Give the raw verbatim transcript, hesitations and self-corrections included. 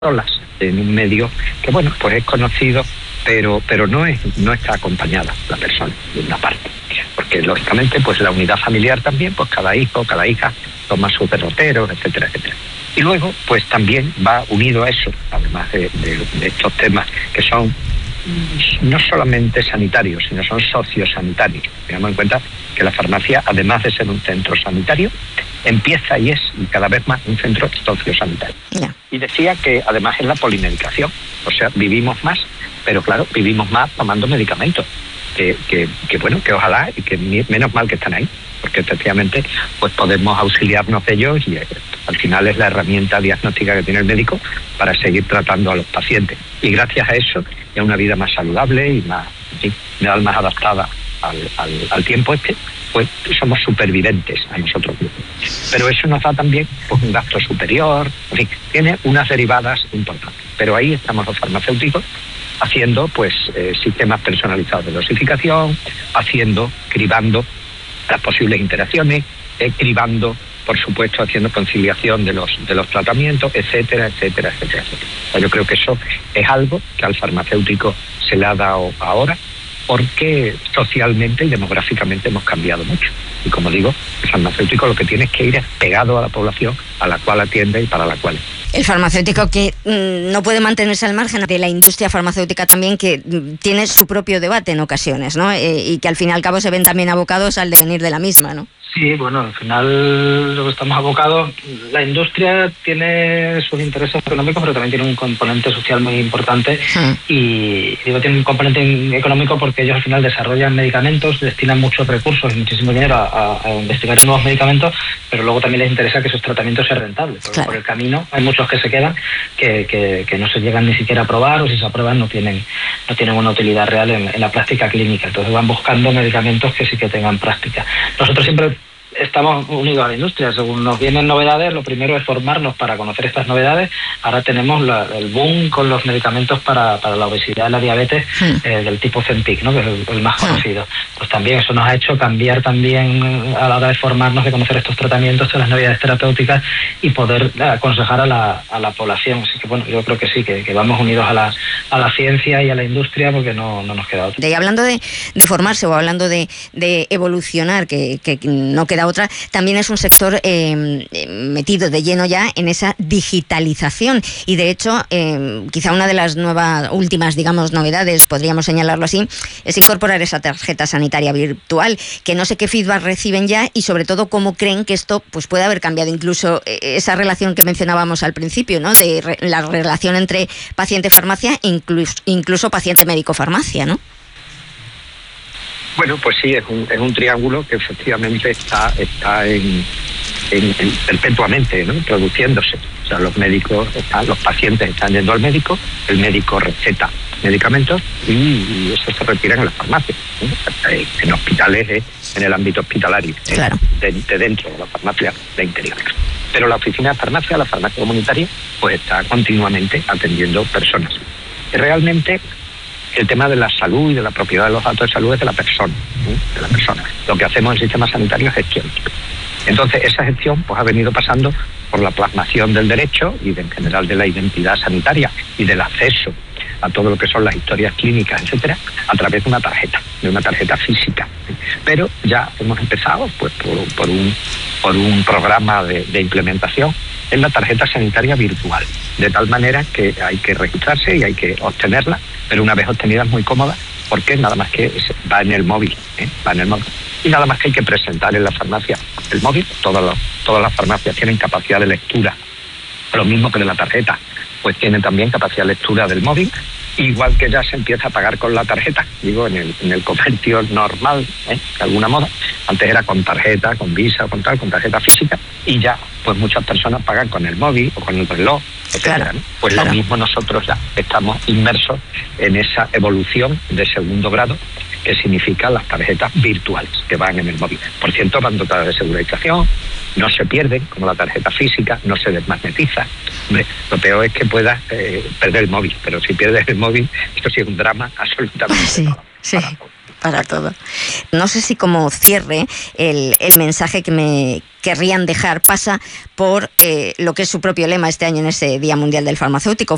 solas en un medio que, bueno, pues es conocido, pero pero no es no está acompañada la persona, de una parte. Porque, lógicamente, pues la unidad familiar también, pues cada hijo, cada hija toma sus derroteros, etcétera, etcétera. Y luego, pues también va unido a eso, además de, de, de estos temas que son no solamente sanitarios, sino son sociosanitarios. Tengamos en cuenta que la farmacia, además de ser un centro sanitario, empieza y es cada vez más un centro sociosanitario. Yeah. Y decía que además es la polimedicación, o sea, vivimos más, pero claro, vivimos más tomando medicamentos, que, que, que bueno, que ojalá, y que menos mal que están ahí, porque efectivamente pues podemos auxiliarnos de ellos y eh, al final es la herramienta diagnóstica que tiene el médico para seguir tratando a los pacientes. Y gracias a eso, y a una vida más saludable y más, sí, más adaptada al, al, al tiempo este, pues somos supervivientes a nosotros mismos. Pero eso nos da también pues, un gasto superior, en fin, tiene unas derivadas importantes. Pero ahí estamos los farmacéuticos haciendo pues eh, sistemas personalizados de dosificación, haciendo, cribando las posibles interacciones, eh, cribando, por supuesto, haciendo conciliación de los de los tratamientos, etcétera, etcétera, etcétera, etcétera. Yo creo que eso es algo que al farmacéutico se le ha dado ahora, porque socialmente y demográficamente hemos cambiado mucho. Y como digo, el farmacéutico lo que tiene es que ir pegado a la población a la cual atiende y para la cual. El farmacéutico que mmm, no puede mantenerse al margen de la industria farmacéutica también, que mmm, tiene su propio debate en ocasiones, ¿no? Eh, y que al fin y al cabo se ven también abocados al devenir de la misma, ¿no? Sí, bueno, al final lo que estamos abocados, la industria tiene sus intereses económicos, pero también tiene un componente social muy importante. Mm. Y digo, tiene un componente económico porque ellos al final desarrollan medicamentos, destinan muchos recursos y muchísimo dinero a, a investigar nuevos medicamentos, pero luego también les interesa que esos tratamientos sean rentables. Porque claro, por el camino hay muchos que se quedan que, que, que no se llegan ni siquiera a probar, o si se aprueban no tienen, no tienen una utilidad real en, en la práctica clínica. Entonces van buscando medicamentos que sí que tengan práctica. Nosotros siempre estamos unidos a la industria. Según nos vienen novedades, lo primero es formarnos para conocer estas novedades. Ahora tenemos la, el boom con los medicamentos para, para la obesidad y la diabetes, sí. eh, del tipo Zempic, ¿no? Que es el, el más conocido. Pues también eso nos ha hecho cambiar también a la hora de formarnos, de conocer estos tratamientos, las novedades terapéuticas y poder aconsejar a la, a la población. Así que bueno, yo creo que sí, que, que vamos unidos a la, a la ciencia y a la industria, porque no, no nos queda otra. Y hablando de, de formarse o hablando de, de evolucionar, que, que no queda otra, también es un sector eh, metido de lleno ya en esa digitalización, y de hecho eh, quizá una de las nuevas últimas, digamos, novedades, podríamos señalarlo así, es incorporar esa tarjeta sanitaria virtual, que no sé qué feedback reciben ya y sobre todo cómo creen que esto pues puede haber cambiado incluso esa relación que mencionábamos al principio, ¿no? De re, la relación entre paciente-farmacia e incluso, incluso paciente-médico-farmacia, ¿no? Bueno, pues sí, es un, es un triángulo que efectivamente está, está en, en, en perpetuamente, ¿no? Produciéndose. O sea, los médicos, están, los pacientes están yendo al médico, el médico receta medicamentos y, y eso se retira en las farmacias, ¿no? En hospitales, en el ámbito hospitalario, claro, de, de dentro de la farmacia de interior. Pero la oficina de farmacia, la farmacia comunitaria, pues está continuamente atendiendo personas. Y realmente el tema de la salud y de la propiedad de los datos de salud es de la persona, ¿sí? de la persona. Lo que hacemos en el sistema sanitario es gestión. Entonces, esa gestión pues ha venido pasando por la plasmación del derecho y de, en general de la identidad sanitaria y del acceso a todo lo que son las historias clínicas, etcétera, a través de una tarjeta, de una tarjeta física. Pero ya hemos empezado pues por, por un por un programa de, de implementación en la tarjeta sanitaria virtual, de tal manera que hay que registrarse y hay que obtenerla, pero una vez obtenida es muy cómoda, porque nada más que va en el móvil, ¿eh? va en el móvil. Y nada más que hay que presentar en la farmacia el móvil. Todas, los, todas las farmacias tienen capacidad de lectura, lo mismo que de la tarjeta, pues tienen también capacidad de lectura del móvil, igual que ya se empieza a pagar con la tarjeta, digo, en el, en el comercio normal, ¿eh? de alguna moda. Antes era con tarjeta, con Visa, con tal, con tarjeta física, y ya pues muchas personas pagan con el móvil o con el reloj, etcétera, claro, ¿no? Pues claro, lo mismo nosotros ya estamos inmersos en esa evolución de segundo grado, que significa las tarjetas virtuales que van en el móvil. Por cierto, van dotadas de segurización, no se pierden, como la tarjeta física, no se desmagnetiza. Hombre, lo peor es que puedas eh, perder el móvil, pero si pierdes el móvil, esto sí es un drama absolutamente. Sí, todo, sí. Para todo. Para todo. No sé si como cierre el, el mensaje que me querrían dejar pasa por eh, lo que es su propio lema este año en ese Día Mundial del Farmacéutico: